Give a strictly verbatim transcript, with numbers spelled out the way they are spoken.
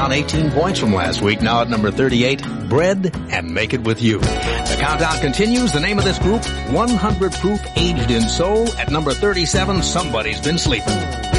down eighteen points from last week, now at number thirty-eight, Bread and Make It With You. The countdown continues. The name of this group, one hundred Proof Aged in Soul. At number thirty-seven, Somebody's Been Sleeping.